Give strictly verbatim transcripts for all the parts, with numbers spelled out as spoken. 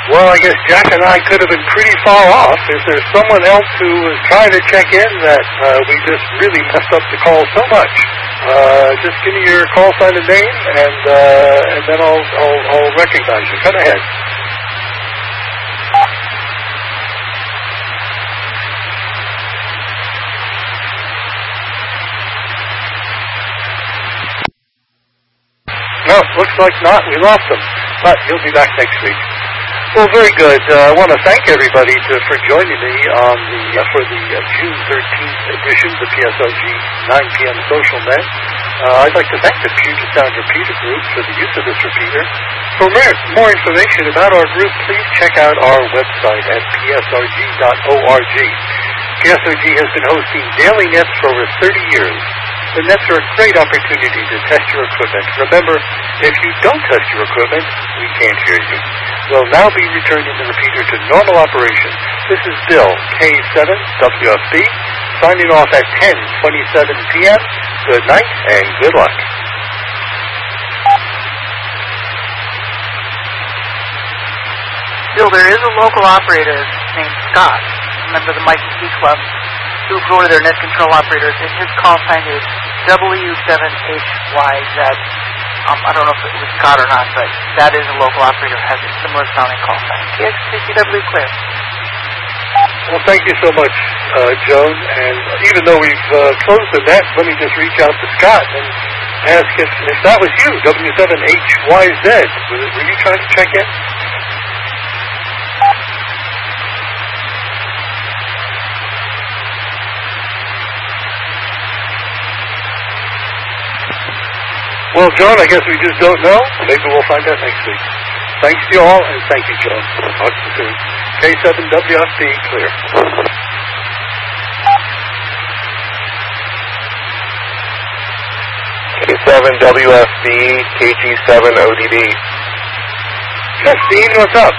Well, I guess Jack and I could have been pretty far off. Is there someone else who was trying to check in that uh, we just really messed up the call so much? Uh, just give me your call sign and name, and uh, and then I'll, I'll I'll recognize you. Come ahead. No, looks like not. We lost him, but he'll be back next week. Well, very good. Uh, I want to thank everybody to, for joining me on the uh, for the uh, June thirteenth edition of the P S O G nine p.m. Social Net. Uh, I'd like to thank the Puget Sound Repeater Group for the use of this repeater. For more, more information about our group, please check out our website at p s r g dot org. P S O G has been hosting daily nets for over thirty years. The nets are a great opportunity to test your equipment. Remember, if you don't test your equipment, we can't hear you. We'll now be returning the repeater to normal operation. This is Bill, K seven W F B, signing off at ten twenty-seven p.m. Good night and good luck. Bill, there is a local operator named Scott, a member of the Mike Key Club, who go to their net control operators, and his call sign is W seven H Y Z. Um, I don't know if it was Scott or not, but that is a local operator who has a similar sounding call sign. K X T C W clear. Well, thank you so much, uh, Joan. And even though we've uh, closed the net, let me just reach out to Scott and ask if, if that was you, W seven H Y Z. Were, were you trying to check in? Well, Joan, I guess we just don't know. Maybe we'll find out next week. Thanks to you all, and thank you, Joan. Talk to you soon. K seven W F B, clear. K seven W F B, K G seven O D D. Justine, what's up?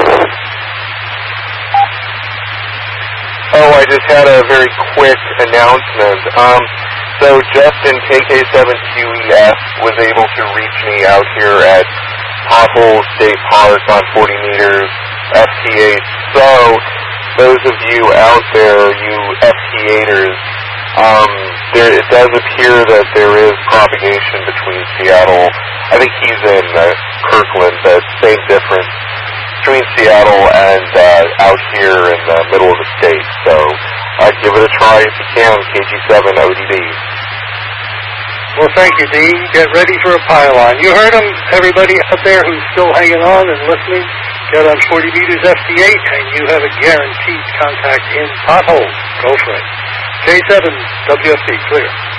Oh, I just had a very quick announcement. Um, so Justin, K K seven Q E F, was able to reach me out here at Pothole State Park on forty meters F T eight. So, those of you out there, you F T eighters, um, there, it does appear that there is propagation between Seattle, I think he's in uh, Kirkland, but same difference between Seattle and uh, out here in the middle of the state. So, uh, give it a try if you can, K G seven O D D. Well, thank you, Dean. Get ready for a pylon. You heard him, everybody out there who's still hanging on and listening. Get on forty meters F T eight, and you have a guaranteed contact in Pothole. Go for it. K seven W F B, clear.